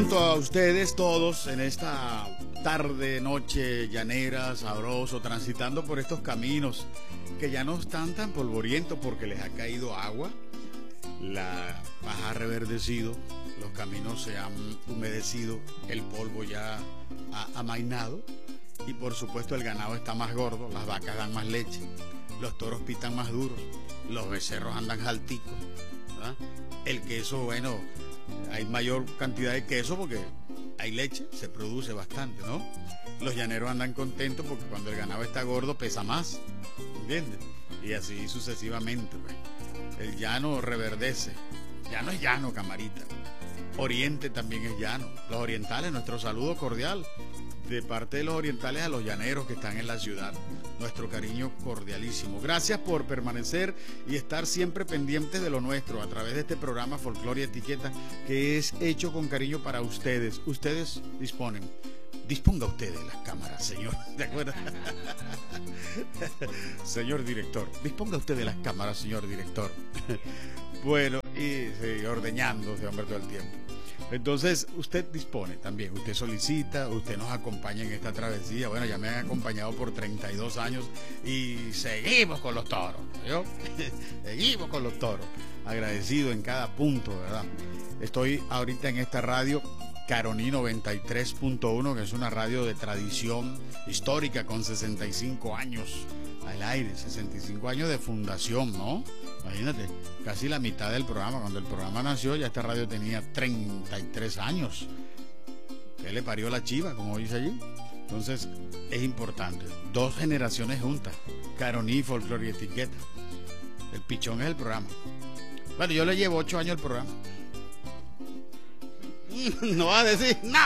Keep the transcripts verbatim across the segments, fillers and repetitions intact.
junto a ustedes todos en esta tarde, noche llanera, sabroso, transitando por estos caminos que ya no están tan polvorientos porque les ha caído agua, la paja ha reverdecido, los caminos se han humedecido, el polvo ya ha amainado y por supuesto el ganado está más gordo, las vacas dan más leche, los toros pitan más duros, los becerros andan jalticos, ¿verdad? El queso, bueno, hay mayor cantidad de queso porque hay leche, se produce bastante, ¿no? Los llaneros andan contentos porque cuando el ganado está gordo pesa más, ¿entiendes? Y así sucesivamente, pues. El llano reverdece. Llano es llano, camarita. Oriente también es llano. Los orientales, nuestro saludo cordial de parte de los orientales a los llaneros que están en la ciudad. Nuestro cariño cordialísimo. Gracias por permanecer y estar siempre pendientes de lo nuestro a través de este programa Folclore y Etiqueta, que es hecho con cariño para ustedes. Ustedes disponen. Disponga usted de las cámaras, señor. ¿De acuerdo? Señor director. Disponga usted de las cámaras, señor director. Bueno, y sí, ordeñándose, hombre, todo el tiempo. Entonces, usted dispone también, usted solicita, usted nos acompaña en esta travesía. Bueno, ya me han acompañado por treinta y dos años y seguimos con los toros, ¿yo? Seguimos con los toros. Agradecido en cada punto, ¿verdad? Estoy ahorita en esta radio Caroní noventa y tres punto uno, que es una radio de tradición histórica con sesenta y cinco años al aire, sesenta y cinco años de fundación, ¿no? Imagínate, casi la mitad del programa. Cuando el programa nació ya esta radio tenía treinta y tres años. ¿Qué le parió la chiva, como dice allí? Entonces, es importante. Dos generaciones juntas. Caroní, Folclore y Etiqueta. El pichón es el programa. Bueno, yo le llevo ocho años al programa. No va a decir no.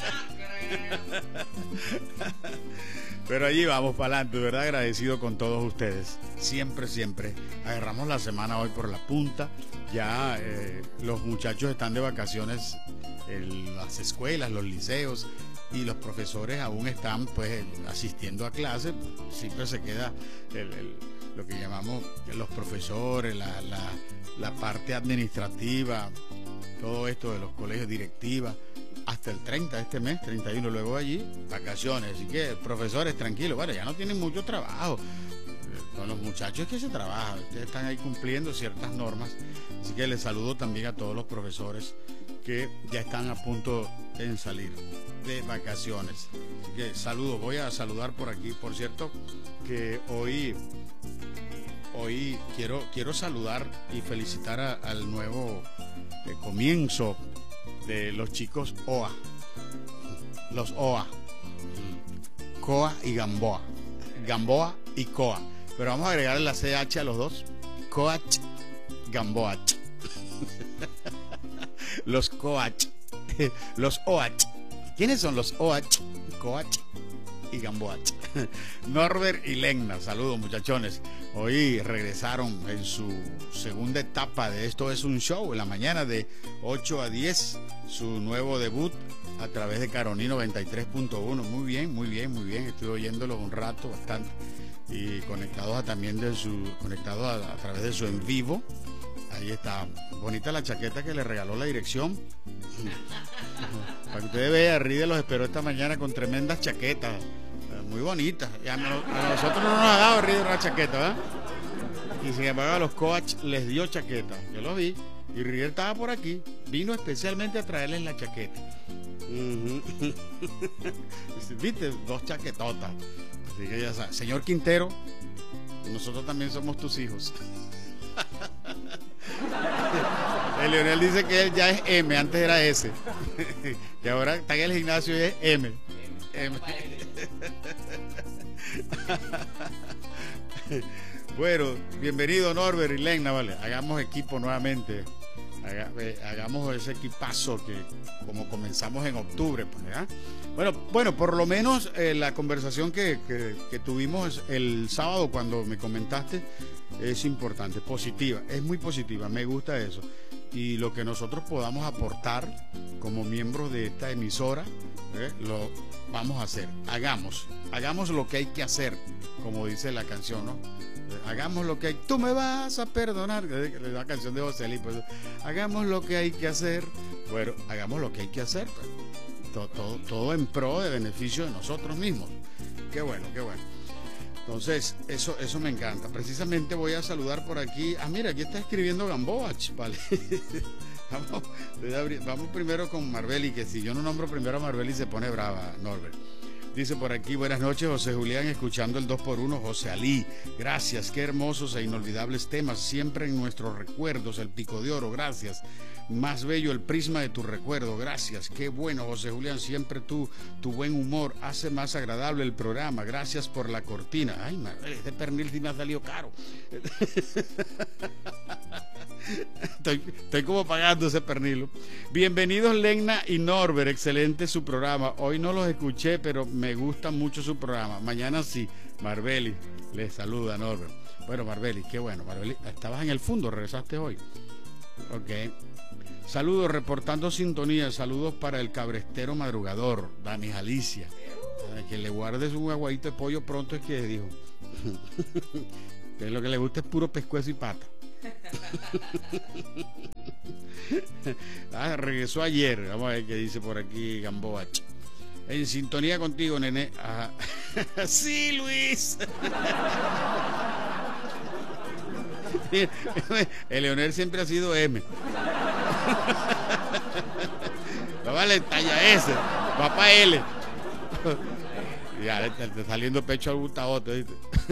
Pero allí vamos para adelante, ¿verdad? Agradecido con todos ustedes. Siempre, siempre. Agarramos la semana hoy por la punta. Ya eh, los muchachos están de vacaciones en las escuelas, los liceos, y los profesores aún están pues asistiendo a clases. Siempre se queda el, el, lo que llamamos los profesores, la, la, la parte administrativa, todo esto de los colegios, directivas, hasta el treinta de este mes, treinta y uno, luego allí, vacaciones. Así que, profesores, tranquilos, bueno, ya no tienen mucho trabajo. Con los muchachos es que se trabaja, ustedes están ahí cumpliendo ciertas normas. Así que les saludo también a todos los profesores que ya están a punto de salir de vacaciones. Así que saludos, voy a saludar por aquí. Por cierto, que hoy, hoy quiero, quiero saludar y felicitar a, al nuevo eh, comienzo de los chicos O A, los O A, Coa y Gamboa, Gamboa y Coa, pero vamos a agregarle la C H a los dos, Coach, Gamboach, los Coach, los O A H. ¿Quiénes son los O A H? Coach y Gamboach. Norbert y Legna, saludos muchachones. Hoy regresaron en su segunda etapa de Esto es un Show, en la mañana de ocho a diez, su nuevo debut a través de Caroní noventa y tres punto uno. Muy bien, muy bien, muy bien. Estuve oyéndolos un rato, bastante. Y conectados a, también de su, conectados a, a través de su en vivo. Ahí está, bonita la chaqueta que le regaló la dirección. Para que ustedes vean, Ride los esperó esta mañana con tremendas chaquetas. Muy bonitas. A nosotros no nos ha dado Ride una chaqueta, ¿verdad? Y sin embargo a los coach les dio chaqueta. Yo lo vi. Y Ride estaba por aquí. Vino especialmente a traerles la chaqueta. Uh-huh. ¿Viste? Dos chaquetotas. Así que ya sabes. Señor Quintero, nosotros también somos tus hijos. El Leonel dice que él ya es M, antes era S. Y ahora está en el gimnasio y es M. M. Bueno, bienvenido Norbert y Legna, vale. Hagamos equipo nuevamente. Haga, eh, hagamos ese equipazo que como comenzamos en octubre, pues, ¿verdad? Bueno, bueno, por lo menos eh, la conversación que, que, que tuvimos el sábado cuando me comentaste es importante, positiva, es muy positiva, me gusta eso. Y lo que nosotros podamos aportar como miembros de esta emisora, ¿eh? Lo vamos a hacer. Hagamos, hagamos lo que hay que hacer, como dice la canción, ¿no? Hagamos lo que hay, tú me vas a perdonar, la canción de José Luis, pues, hagamos lo que hay que hacer, Bueno, hagamos lo que hay que hacer, pues. todo, todo, todo en pro de beneficio de nosotros mismos. Qué bueno, qué bueno. Entonces, eso, eso me encanta. Precisamente voy a saludar por aquí. Ah, mira, aquí está escribiendo Gamboa, vale. Vamos, vamos primero con Marbeli, que si yo no nombro primero a Marbeli se pone brava, Norbert. Dice por aquí, buenas noches, José Julián, escuchando el dos por uno, José Alí. Gracias, qué hermosos e inolvidables temas, siempre en nuestros recuerdos, el pico de oro, gracias. Más bello el prisma de tu recuerdo, gracias. Qué bueno, José Julián, siempre tú, tu buen humor hace más agradable el programa. Gracias por la cortina. Ay, madre, este pernil sí me ha salido caro. Estoy, estoy como pagando ese pernil. Bienvenidos Lena y Norbert, excelente su programa. Hoy no los escuché, pero me gusta mucho su programa. Mañana sí. Marbeli, les saluda Norbert. Bueno, Marbeli, qué bueno. Marbeli, estabas en el fondo, regresaste hoy. Ok. Saludos, reportando sintonía. Saludos para el cabrestero madrugador, Dani Jalicia. Que le guardes un aguadito de pollo pronto, es que dijo. Que lo que le gusta es puro pescuezo y pata. Ah, regresó ayer. Vamos a ver qué dice por aquí Gamboa. En sintonía contigo, nene. Ajá. Sí, Luis. El Leonel siempre ha sido M. No vale talla S, papá L. Ya le está saliendo pecho al gutaote, ¿viste?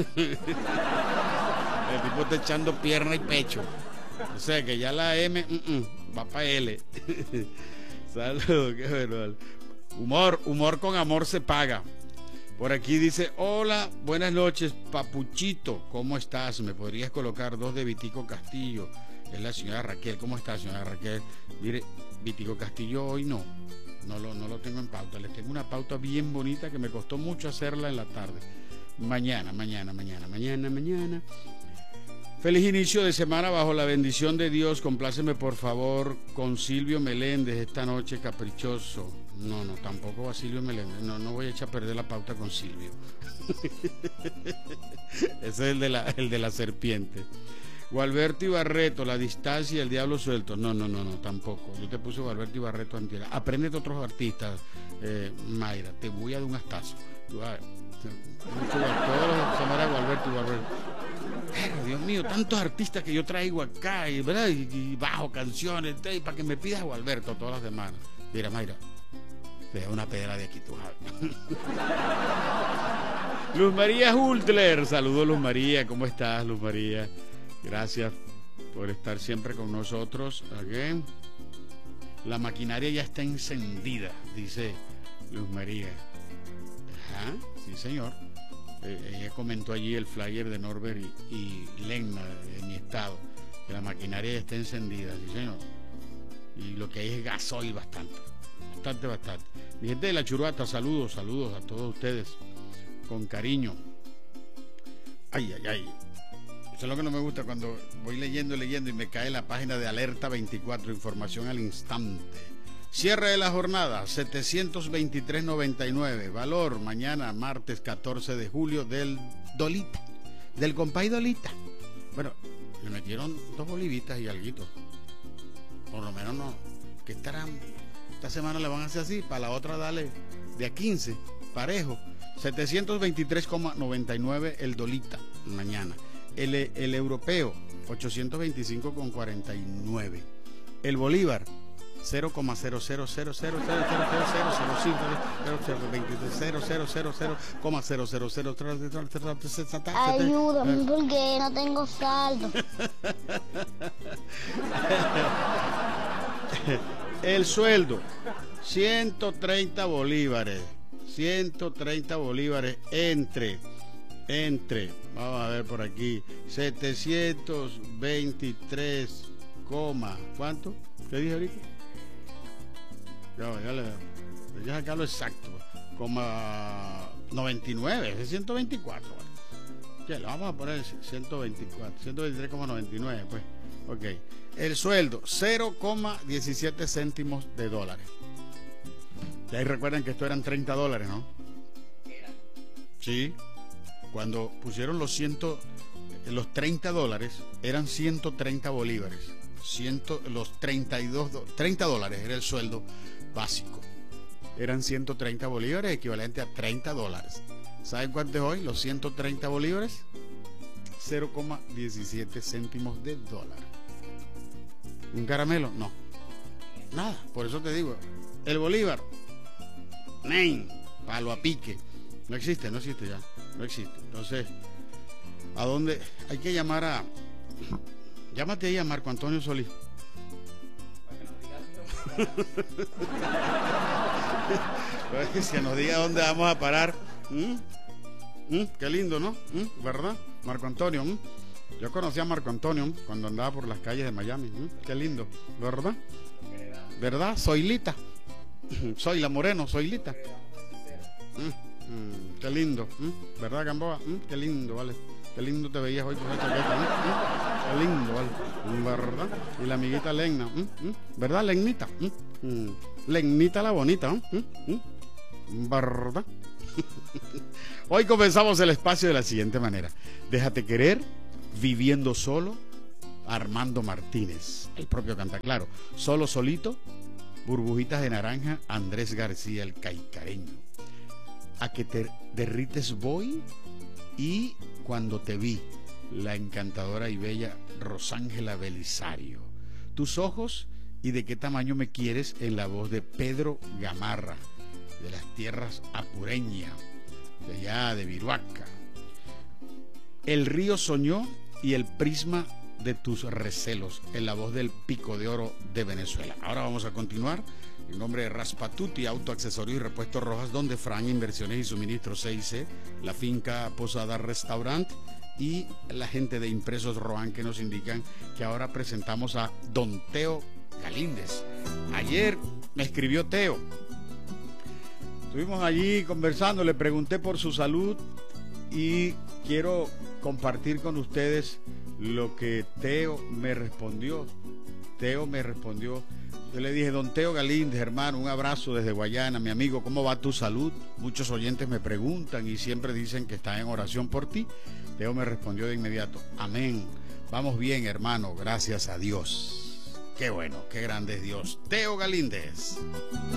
El tipo está echando pierna y pecho. O sea que ya la M, uh -uh, va para L. Saludos, qué bueno. Humor, humor con amor se paga. Por aquí dice, hola, buenas noches, Papuchito, ¿cómo estás? ¿Me podrías colocar dos de Vitico Castillo? Es la señora Raquel. ¿Cómo está, señora Raquel? Mire, Vitico Castillo hoy no. No lo, no lo tengo en pauta. Les tengo una pauta bien bonita que me costó mucho hacerla en la tarde. Mañana, mañana, mañana, mañana, mañana. Feliz inicio de semana bajo la bendición de Dios. Compláceme por favor con Silvio Meléndez esta noche, caprichoso. No, no, tampoco va Silvio Meléndez. No, no voy a echar a perder la pauta con Silvio. Ese es el de la, el de la serpiente. Gualberto y Barreto, La distancia y El diablo suelto. No, no, no, no, tampoco. Yo te puse Gualberto y Barreto antes. Apréndete otros artistas, eh, Mayra. Te voy a dar un astazo. Tú, a ver, mucho, todos los semanas Gualberto y Barreto. Pero, Dios mío, tantos artistas que yo traigo acá y, ¿verdad? y, y bajo canciones y para que me pidas Gualberto todas las semanas. Mira, Mayra, te da una pedra de aquí, tú sabes. Luz María Hultler, saludos Luz María, ¿cómo estás, Luz María? Gracias por estar siempre con nosotros. Okay. La maquinaria ya está encendida, dice Luz María. Ajá, sí señor. Eh, ella comentó allí el flyer de Norbert y, y Lena de mi estado, que la maquinaria ya está encendida, sí señor. Y lo que hay es gasoil bastante, bastante, bastante. Mi gente de La Churuata, saludos, saludos a todos ustedes, con cariño. Ay, ay, ay. Eso es lo que no me gusta cuando voy leyendo, leyendo y me cae la página de Alerta veinticuatro, información al instante. Cierre de la jornada, setecientos veintitrés noventa y nueve. Valor, mañana, martes catorce de julio, del Dolita, del compay Dolita. Bueno, le metieron dos bolivitas y alguito. Por lo menos no. ¿Qué estarán? Esta semana le van a hacer así, para la otra dale de a quince, parejo. setecientos veintitrés noventa y nueve el Dolita, mañana. El, el europeo, ochocientos veinticinco cuarenta y nueve. El Bolívar, cero coma cero cero cero cero cero cero cero cero cinco cero cero cero cero coma cero cero cero cero. Ayúdame porque no tengo saldo. El sueldo, ciento treinta bolívares. ciento treinta bolívares entre entre, vamos a ver por aquí, setecientos veintitrés, ¿cuánto? ¿Qué dije ahorita? Ya, ya le voy a sacarlo exacto, coma noventa y nueve, es ciento veinticuatro. ¿Qué? Le vamos a poner ciento veinticuatro, ciento veintitrés coma noventa y nueve, pues. Ok. El sueldo, cero coma diecisiete céntimos de dólares. Y ahí recuerden que esto eran treinta dólares, ¿no? Sí. Cuando pusieron los, ciento, los treinta dólares, eran ciento treinta bolívares. ciento, los treinta y dos, treinta dólares era el sueldo básico. Eran ciento treinta bolívares, equivalente a treinta dólares. ¿Saben cuánto es hoy? Los ciento treinta bolívares, cero coma diecisiete céntimos de dólar. ¿Un caramelo? No. Nada, por eso te digo, el bolívar, ¡nen! Palo a pique. No existe, no existe ya, no existe. Entonces, ¿a dónde? Hay que llamar a... Llámate ahí a Marco Antonio Solís. Que nos diga dónde vamos a parar. ¿Mm? ¿Mm? Qué lindo, ¿no? ¿Mm? ¿Verdad? Marco Antonio. ¿Mm? Yo conocí a Marco Antonio cuando andaba por las calles de Miami. ¿Mm? Qué lindo, ¿verdad? ¿Verdad? Soy Lita. Soy la Moreno, soy Lita. ¿Mm? ¿Mm? Qué lindo, ¿Mm? ¿Verdad, Gamboa? ¿Mm? Qué lindo, vale. Qué lindo te veías hoy con esa chaqueta. ¿Mm? Qué lindo, vale. ¿Verdad? Y la amiguita Legna. ¿Mm? ¿Mm? ¿Verdad, Legnita? ¿Mm? ¿Mm? Legnita la bonita, ¿no? ¿Mm? ¿Mm? ¿Verdad? Hoy comenzamos el espacio de la siguiente manera. Déjate querer, viviendo solo, Armando Martínez, el propio Cantaclaro. Solo solito, Burbujitas de naranja, Andrés García, el caicareño. A que te derrites voy, y cuando te vi, la encantadora y bella Rosángela Belisario. Tus ojos y de qué tamaño me quieres, en la voz de Pedro Gamarra, de las tierras apureñas, de allá de Viruaca. El río soñó y el prisma de tus recelos, en la voz del Pico de Oro de Venezuela. Ahora vamos a continuar en nombre de Raspatuti, Autoaccesorios y Repuestos Rojas, donde Fran Inversiones y Suministros C I C, la finca Posada Restaurant y la gente de Impresos Roan, que nos indican que ahora presentamos a Don Teo Galíndez. Ayer me escribió Teo. Estuvimos allí conversando, le pregunté por su salud y quiero compartir con ustedes lo que Teo me respondió. Teo me respondió. Yo le dije: Don Teo Galíndez, hermano, un abrazo desde Guayana, mi amigo, ¿cómo va tu salud? Muchos oyentes me preguntan y siempre dicen que están en oración por ti. Teo me respondió de inmediato: amén, vamos bien, hermano, gracias a Dios. Qué bueno, qué grande es Dios. Teo Galíndez.